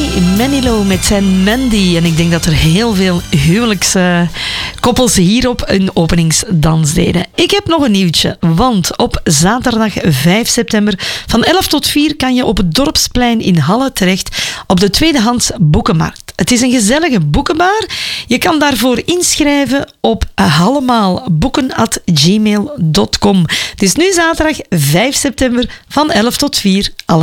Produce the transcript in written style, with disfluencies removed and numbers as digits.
Manilow met zijn Mandy. En ik denk dat er heel veel huwelijkskoppels hierop een openingsdans deden. Ik heb nog een nieuwtje, want op zaterdag 5 september van 11 tot 4 kan je op het Dorpsplein in Halle terecht op de tweedehands boekenmarkt. Het is een gezellige boekenbar. Je kan daarvoor inschrijven op hallemaalboeken@gmail.com. Het is nu zaterdag 5 september van 11 tot 4.